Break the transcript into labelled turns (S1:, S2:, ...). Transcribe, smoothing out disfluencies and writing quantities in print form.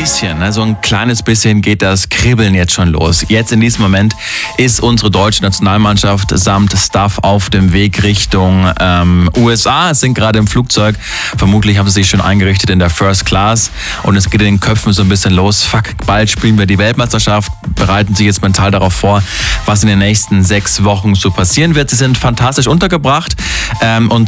S1: bisschen, ne, so ein kleines bisschen geht das Kribbeln jetzt schon los. Jetzt in diesem Moment ist unsere deutsche Nationalmannschaft samt Staff auf dem Weg Richtung USA. Es sind gerade im Flugzeug. Vermutlich haben sie sich schon eingerichtet in der First Class. Und es geht in den Köpfen so ein bisschen los. Fuck, bald spielen wir die Weltmeisterschaft. Bereiten sich jetzt mental darauf vor, was in den nächsten 6 Wochen so passieren wird. Sie sind fantastisch untergebracht. Und